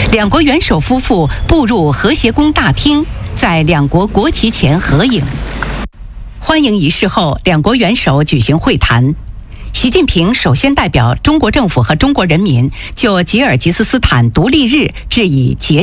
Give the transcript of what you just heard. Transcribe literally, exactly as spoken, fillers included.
两国元首夫妇步入和谐宫大厅，在两国国旗前合影。欢迎仪式后，两国元首举行会谈。习近平首先代表中国政府和中国人民就吉尔吉斯斯坦独立日致以节